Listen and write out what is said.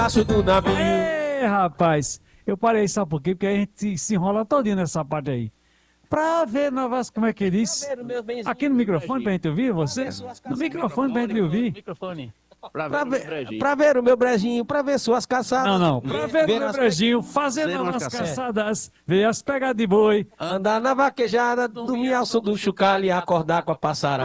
Aço do navio. Rapaz, eu parei, sabe por quê? Porque a gente se enrola todinho nessa parte aí. Pra ver novas, como é que diz? Aqui no microfone pra gente ouvir você? No microfone pra gente ouvir? Microfone. Pra ver o meu brejinho, pra ver suas caçadas. Não, não. Pra ver o meu as brejinho, fazer Fazer novas umas caçadas, ver as pegadas de boi. Andar na vaquejada, dormir ao som do chocalho e acordar com a passarada.